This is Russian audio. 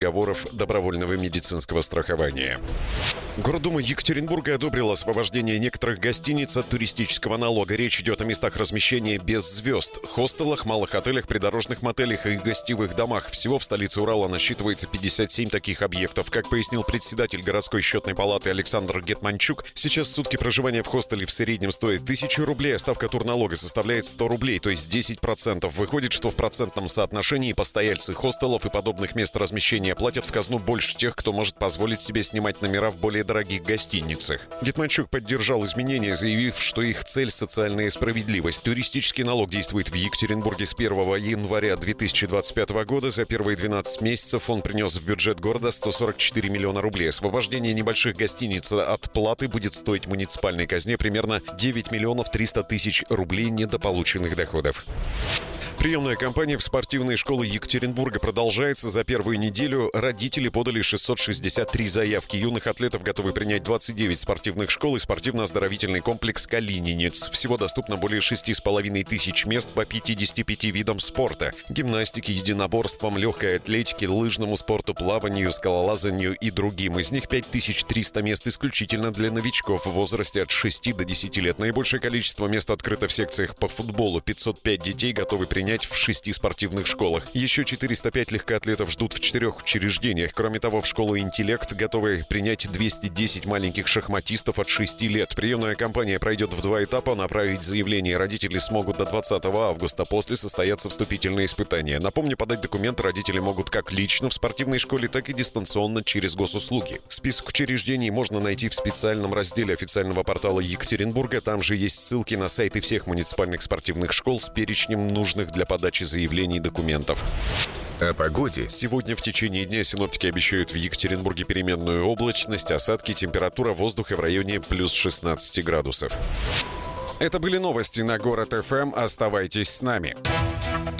договоров добровольного медицинского страхования. Гордума Екатеринбурга одобрила освобождение некоторых гостиниц от туристического налога. Речь идет о местах размещения без звезд, хостелах, малых отелях, придорожных мотелях и гостевых домах. Всего в столице Урала насчитывается 57 таких объектов. Как пояснил председатель городской счетной палаты Александр Гетманчук, сейчас сутки проживания в хостеле в среднем стоит 1000 рублей, а ставка турналога составляет 100 рублей, то есть 10%. Выходит, что в процентном соотношении постояльцы хостелов и подобных мест размещения платят в казну больше тех, кто может позволить себе снимать номера в более дорогих гостиницах. Гетманчук поддержал изменения, заявив, что их цель – социальная справедливость. Туристический налог действует в Екатеринбурге с 1 января 2025 года. За первые 12 месяцев он принес в бюджет города 144 миллиона рублей. Освобождение небольших гостиниц от платы будет стоить муниципальной казне примерно 9 миллионов 300 тысяч рублей недополученных доходов. Приемная кампания в спортивные школы Екатеринбурга продолжается. За первую неделю родители подали 663 заявки. Юных атлетов готовы принять 29 спортивных школ и спортивно-оздоровительный комплекс «Калининец». Всего доступно более 6,5 тысяч мест по 55 видам спорта. Гимнастике, единоборствам, легкой атлетике, лыжному спорту, плаванию, скалолазанию и другим. Из них 5300 мест исключительно для новичков в возрасте от 6 до 10 лет. Наибольшее количество мест открыто в секциях по футболу. 505 детей готовы принять в 6 спортивных школах. Еще 405 легкоатлетов ждут в 4 учреждениях. Кроме того, в школу «Интеллект» готовы принять 210 маленьких шахматистов от 6 лет. Приемная кампания пройдет в 2 этапа. Направить заявление родители смогут до 20 августа. После состоятся вступительные испытания. Напомню, подать документы родители могут как лично в спортивной школе, так и дистанционно через госуслуги. Список учреждений можно найти в специальном разделе официального портала Екатеринбурга. Там же есть ссылки на сайты всех муниципальных спортивных школ с перечнем нужных для подачи заявлений и документов. О погоде. Сегодня в течение дня синоптики обещают в Екатеринбурге переменную облачность, осадки, температура воздуха в районе плюс 16 градусов. Это были новости на Город ФМ. Оставайтесь с нами.